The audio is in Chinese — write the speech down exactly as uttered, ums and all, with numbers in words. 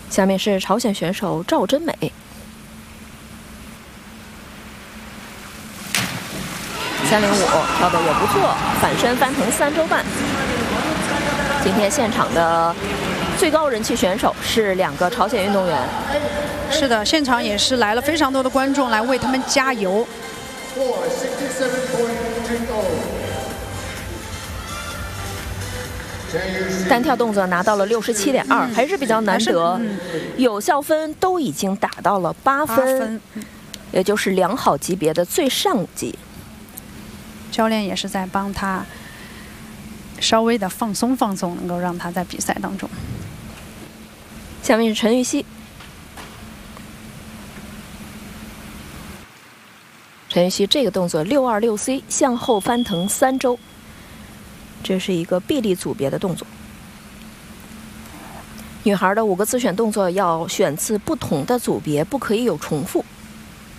下面是朝鲜选手赵真美，三零五跳得也不错，反身翻腾三周半。今天现场的最高人气选手是两个朝鲜运动员。 是的，现场也是来了非常多的观众来为他们加油。 单跳动作拿到了六十七点二，还是比较难得。 嗯、 有效分都已经达到了八分， 分也就是良好级别的最上级。 教练也是在帮他稍微的放松放松，能够让他在比赛当中。 下面是陈芋汐。陈芋汐这个动作六二六 C 向后翻腾三周。这是一个臂力组别的动作。女孩的五个自选动作要选自不同的组别，不可以有重复。